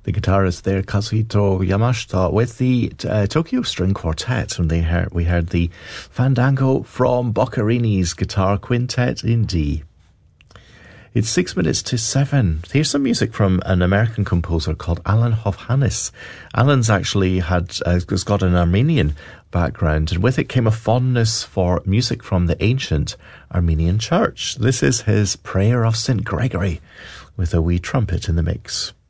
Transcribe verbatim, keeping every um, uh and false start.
The guitarist there, Kazuhito Yamashita, with the uh, Tokyo String Quartet, and they heard, we heard the Fandango from Boccherini's Guitar Quintet in D. It's six minutes to seven. Here's some music from an American composer called Alan Hovhannes. Alan's actually had uh, has got an Armenian background, and with it came a fondness for music from the ancient Armenian church. This is his Prayer of Saint Gregory, with a wee trumpet in the mix.